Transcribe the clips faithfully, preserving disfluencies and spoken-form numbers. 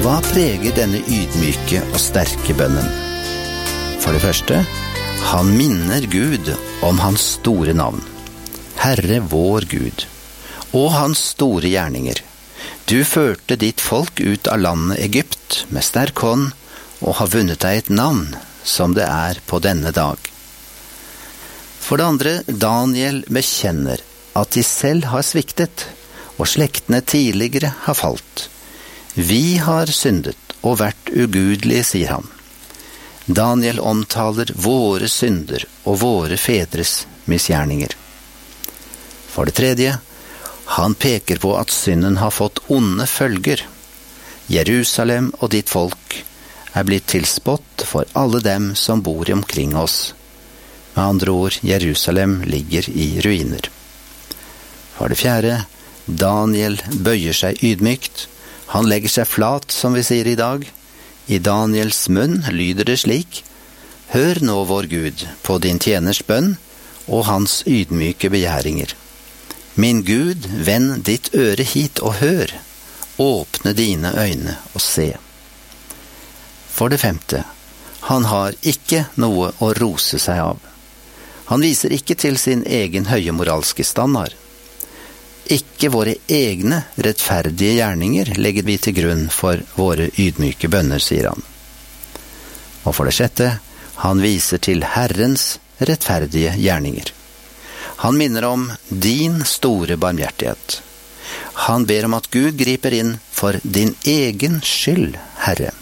Hva preger denne ydmyke og sterke bønnen? For det første, han minner Gud om hans store navn, Herre vår Gud, og hans store gjerninger. Du førte ditt folk ut av landet Egypt med sterk hånd, og har vunnet deg et navn som det er på denne dag. For det andre, Daniel bekjenner at de selv har sviktet, og slektene tidligere har falt. Vi har syndet og vært ugudelige, sier han. Daniel omtaler våre synder og våre fedres misgjerninger. For det tredje, han peker på at synden har fått onde følger. Jerusalem og ditt folk er blitt til spott for alle dem som bor omkring oss. Med andre ord, Jerusalem ligger i ruiner. For det fjerde, Daniel bøyer seg ydmykt. Han legger seg flat, som vi sier i dag. I Daniels munn lyder det slik: Hør nå, vår Gud, på din tjeners bønn og hans ydmyke begjæringer. Min Gud, vend ditt øre hit og hør. Åpne dine øyne og se. For det femte, han har ikke noe å rose seg av. Han viser ikke til sin egen høye moralske standard. Ikke våre egne rettferdige gjerninger legger vi til grunn for våre ydmyke bønner, sier han. Og for det sjette, han viser til Herrens rettferdige gjerninger. Han minner om din store barmhjertighet. Han ber om at Gud griper inn for din egen skyld, Herre.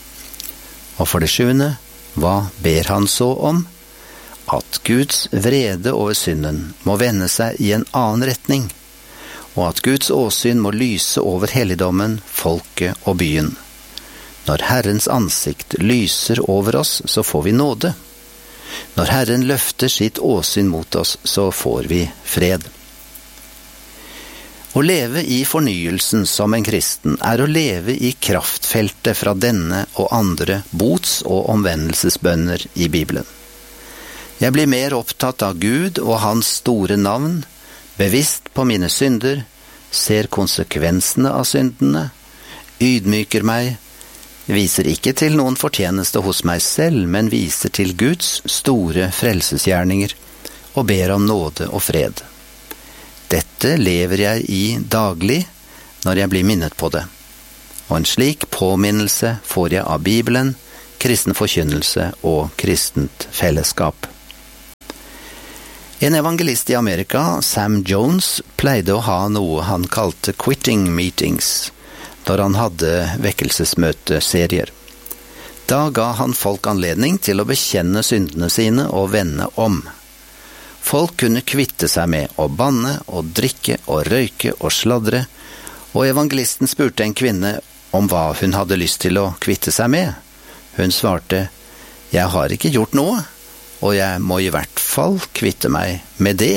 Og for det sjuende, hva ber han så om? At Guds vrede over synden må vende seg i en annen retning, og at Guds åsyn må lyse over helligdommen, folket og byen. Når Herrens ansikt lyser over oss, så får vi nåde. Når Herren løfter sitt åsyn mot oss, så får vi fred. Å leve i fornyelsen som en kristen er å leve i kraftfeltet fra denne og andre bots- og omvendelsesbønner i Bibelen. Jeg blir mer opptatt av Gud og hans store navn, bevisst på mine synder, ser konsekvensene av syndene, ydmyker meg, viser ikke til noen fortjeneste hos meg selv, men viser til Guds store frelsesgjerninger og ber om nåde og fred. Dette lever jeg i daglig når jeg blir minnet på det, og en slik påminnelse får jeg av Bibelen, kristen forkynnelse og kristent fellesskap. En evangelist i Amerika, Sam Jones, pleide å ha noe han kalte quitting meetings, når han hadde vekkelsesmøteserier. Da ga han folk anledning til å bekjenne syndene sine og vende om. Folk kunne kvitte seg med å banne og drikke og røyke og sladre, og evangelisten spurte en kvinne om hva hun hadde lyst til å kvitte seg med. Hun svarte: «Jeg har ikke gjort noe, og jeg må i hvert fall kvitte meg med det.»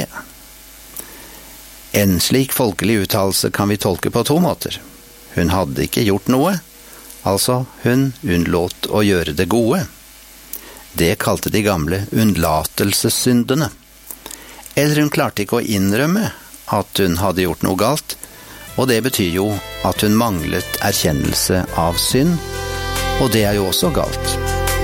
En slik folkelig uttalelse kan vi tolke på to måter. Hun hadde ikke gjort noe, altså hun unnlot å gjøre det gode. Det kalte de gamle unnlatelsessyndene. Eller hun klarte ikke å innrømme at hun hadde gjort noe galt, og det betyr jo at hun manglet erkjennelse av synd, og det er jo også galt.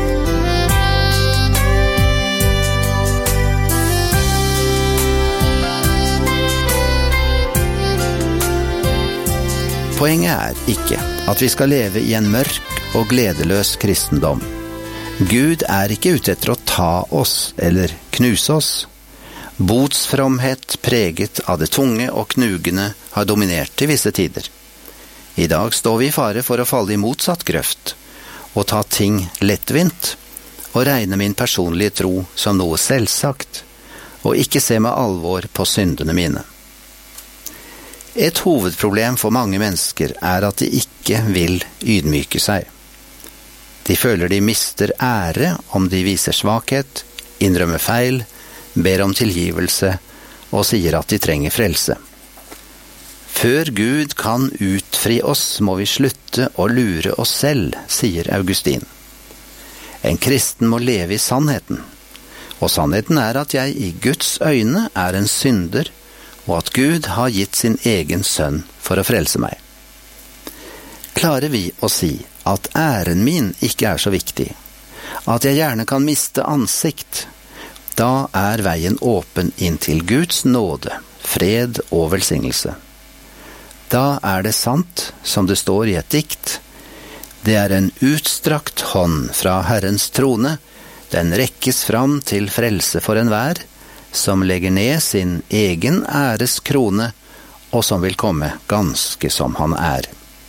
Poenget er ikke at vi skal leve i en mørk og gledeløs kristendom. Gud er ikke ute etter å ta oss eller knuse oss. Botsfromhet preget av det tunge og knugende har dominert i visse tider. I dag står vi i fare for å falle i motsatt grøft, og ta ting lettvint, og regne min personlige tro som noe selvsagt, og ikke se med alvor på syndene mine. Et hovedproblem for mange mennesker er at de ikke vil ydmyke seg. De føler de mister ære om de viser svakhet, innrømmer feil, ber om tilgivelse og sier at de trenger frelse. Før Gud kan utfri oss, må vi slutte å lure oss selv, sier Augustin. En kristen må leve i sannheten, og sannheten er at jeg i Guds øyne er en synder, og at Gud har gitt sin egen sønn for å frelse meg. klarer vi å si at æren min ikke er så viktig, at jeg gjerne kan miste ansikt, da er veien åpen inn til Guds nåde, fred og velsignelse. Da er det sant, som det står i et dikt, det er en utstrakt hånd fra Herrens trone, den rekkes fram til frelse for enhver, som legger ned sin egen æres krone, og som vil komme ganske som han er.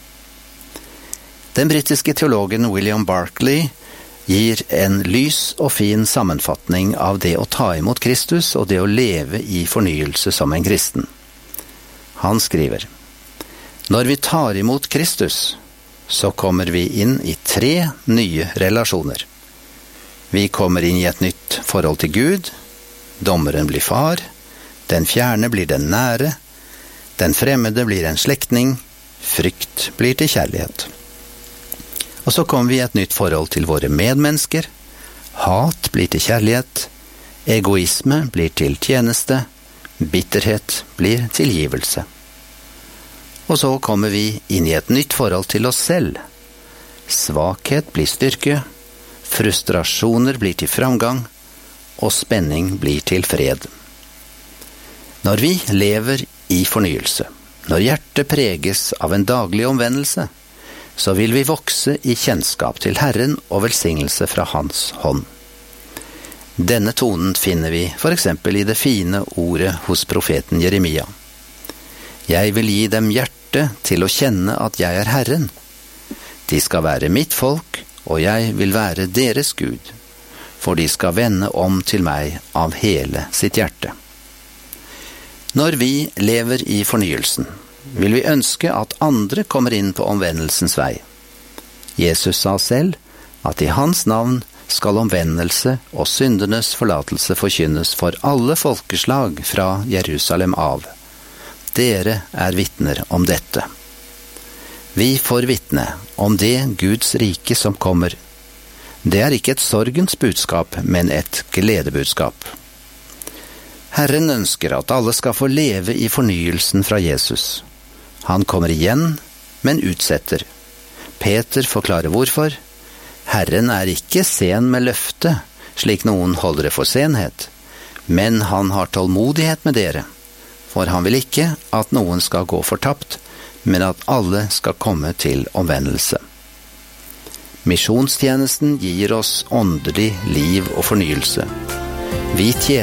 Den britiske teologen William Barclay gir en lys og fin sammenfatning av det å ta imot Kristus og det å leve i fornyelse som en kristen. Han skriver: Når vi tar imot Kristus, så kommer vi inn i tre nye relasjoner. Vi kommer inn i et nytt forhold til Gud, dommeren blir far, den fjerne blir den nære, den fremmede blir en slektning, frykt blir til kjærlighet. Og så kommer vi i et nytt forhold til våre medmennesker, hat blir til kjærlighet, egoisme blir til tjeneste, bitterhet blir tilgivelse. Og så kommer vi inn i et nytt forhold til oss selv. Svakhet blir styrke, frustrasjoner blir til framgang, og spenning blir til fred. Når vi lever i fornyelse, når hjertet preges av en daglig omvendelse, så vil vi vokse i kjennskap til Herren og velsignelse fra hans hånd. Denne tonen finner vi for eksempel i det fine ordet hos profeten Jeremia. Jeg vil gi dem hjerte til å kjenne at jeg er Herren. De skal være mitt folk, og jeg vil være deres Gud, for de skal vende om til meg av hele sitt hjerte. Når vi lever i fornyelsen, vil vi ønske at andre kommer inn på omvendelsens vei. Jesus sa selv at i hans navn skal omvendelse og syndernes forlatelse forkynnes for alle folkeslag fra Jerusalem av. Dere er vitner om dette. Vi får vitne om det Guds rike som kommer. Det er ikke et sorgens budskap, men et gledebudskap. Herren ønsker at alle skal få leve i fornyelsen fra Jesus. Han kommer igjen, men utsetter. Peter forklarer hvorfor. Herren er ikke sen med løftet, slik noen holder det for senhet, men han har tålmodighet med dere, for han vil ikke at noen skal gå fortapt, men at alle skal komme til omvendelse. Misjonstjenesten gir oss åndelig liv og fornyelse. Vi tjener